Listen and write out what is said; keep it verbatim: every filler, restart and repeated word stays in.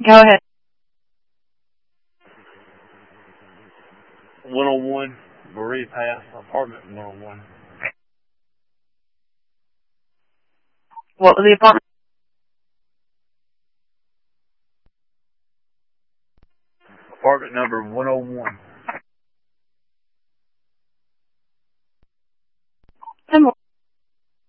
Go ahead. one oh one, Marie Pass, apartment one oh one. What was the apartment? Apartment number one oh one.